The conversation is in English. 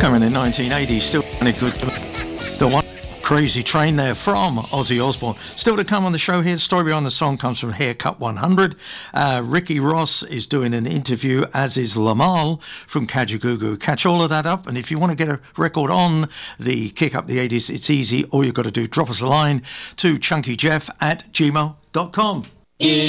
Siren in 1980, still a good. The one Crazy Train there from Ozzy Osbourne. Still to come on the show here. Story behind the song comes from Haircut 100. Ricky Ross is doing an interview, as is Lamal from Kajagoogoo. Catch all of that up, and if you want to get a record on the Kick Up the 80s, it's easy. All you've got to do, drop us a line to chunkyjeff@gmail.com.